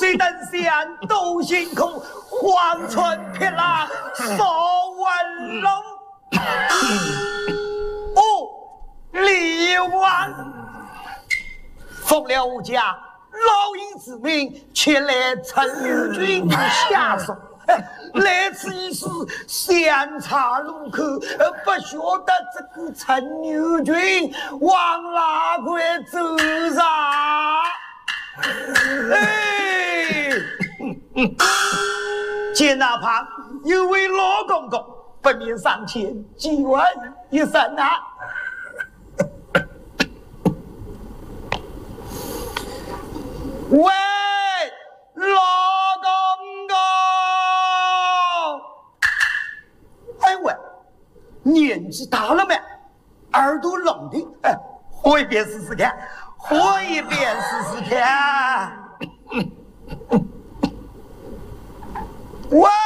谁等闲斗星空，黄春撇浪扫文龙。哦，李王奉了我家老鹰之命，前来陈女君下手。来此一事，闲茶入口，不晓得这个陈女君往哪块走上？哎，见那旁有位老公公，不免上前急问一声啊。喂，老公公！哎喂，年纪大了没？耳朵聋的，哎，喝一遍试试看，喝一遍试试看。喂。